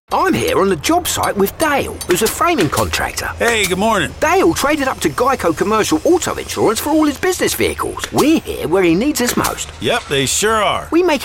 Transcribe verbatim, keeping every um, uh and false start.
I'm here on the job site with Dale, who's a framing contractor. Hey, good morning. Dale traded up to Geico Commercial Auto Insurance for all his business vehicles. We're here where he needs us most. Yep, they sure are. We make